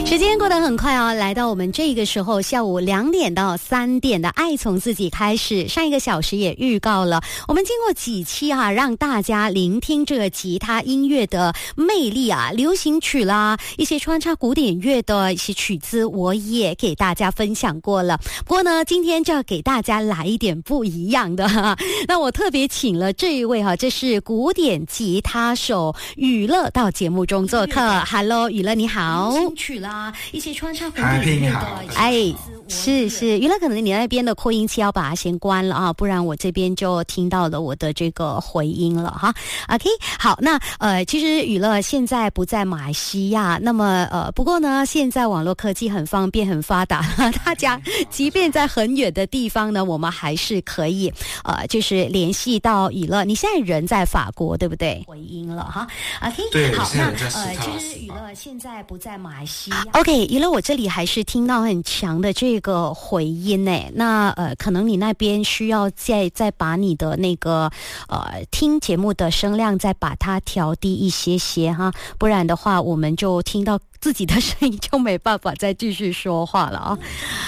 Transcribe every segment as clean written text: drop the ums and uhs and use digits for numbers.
时间过得很快哦，来到我们这个时候下午2点到3点的爱从自己开始。上一个小时也预告了，我们经过几期让大家聆听这个吉他音乐的魅力流行曲啦，一些穿插古典乐的一些曲子我也给大家分享过了。不过呢，今天就要给大家来一点不一样的那我特别请了这一位这是古典吉他手雨乐到节目中做客。Hello， 雨乐你好。流行曲啦，一些穿插古典乐的，是，娱乐可能你那边的扩音器要把它先关了不然我这边就听到了我的这个回音了哈。OK， 好，那其实娱乐现在不在马来西亚，那么不过呢，现在网络科技很方便很发达，大家即便在很远的地方呢，我们还是可以就是联系到娱乐。你现在人在法国对不对？回音了哈。OK， 对， 好，那其实娱乐现在不在马来西亚。OK， 娱乐我这里还是听到很强的这个回音诶，那可能你那边需要再把你的那个听节目的声量再把它调低一些些哈，不然的话我们就听到自己的声音就没办法再继续说话了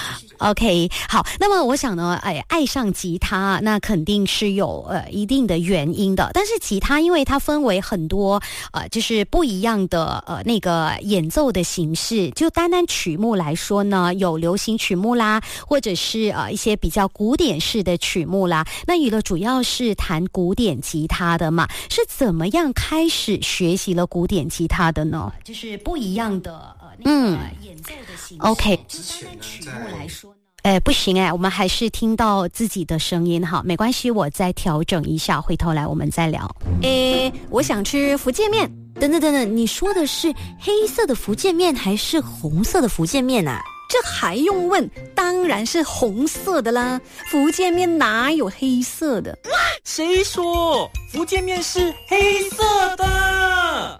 OK， 好，那么我想呢，爱上吉他那肯定是有一定的原因的，但是吉他因为它分为很多就是不一样的那个演奏的形式，就单单曲目来说呢，有流行曲目啦，或者是一些比较古典式的曲目啦。那娱乐主要是弹古典吉他的嘛，是怎么样开始学习了古典吉他的呢？就是不一样的那个演奏的形式。OK， 单单曲目来说。不行我们还是听到自己的声音哈，没关系，我再调整一下，回头来我们再聊。我想吃福建面。 等等，你说的是黑色的福建面还是红色的福建面啊？ 这还用问？当然是红色的啦，福建面哪有黑色的？ 谁说福建面是黑色的？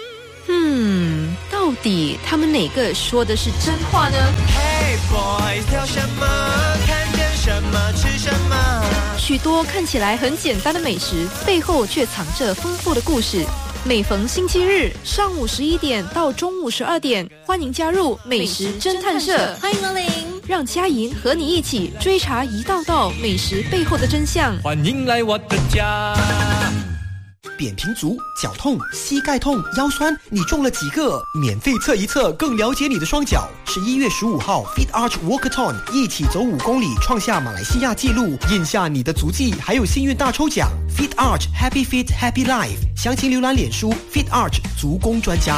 到底他们哪个说的是真话呢？ Hey boys， 挑什么？看见什么吃什么？ 许多看起来很简单的美食，背后却藏着丰富的故事。每逢星期日上午11点到中午12点，欢迎加入美食侦探社， 欢迎光临， 让嘉莹和你一起追查一道道美食背后的真相。 欢迎来我的家。 扁平足、脚痛、膝盖痛、腰酸，你中了几个？免费测一测，更了解你的双脚。11月15号 Fit Arch Walkathon， 一起走5公里，创下马来西亚纪录，印下你的足迹，还有幸运大抽奖。Fit Arch Happy Fit Happy Life， 详情浏览脸书 Fit Arch 足弓专家。